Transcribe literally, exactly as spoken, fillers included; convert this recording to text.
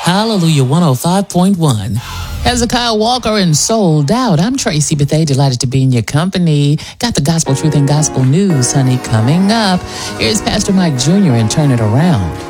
Hallelujah one oh five point one. Hezekiah Walker and Sold Out. I'm Tracy Bethea, delighted to be in your company. Got the gospel truth and gospel news, honey, coming up. Here's Pastor Mike Junior and Turn It Around.